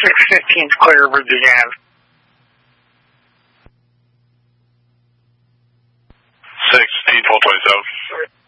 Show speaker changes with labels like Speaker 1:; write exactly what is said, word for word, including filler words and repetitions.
Speaker 1: six fifteen is clear, Virginia Ave.
Speaker 2: six fifteen, twelve twenty-seven.